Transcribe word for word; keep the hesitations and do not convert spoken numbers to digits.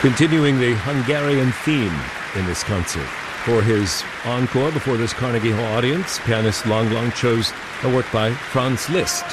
Continuing the Hungarian theme in this concert. For his encore before this Carnegie Hall audience, pianist Lang Lang chose a work by Franz Liszt.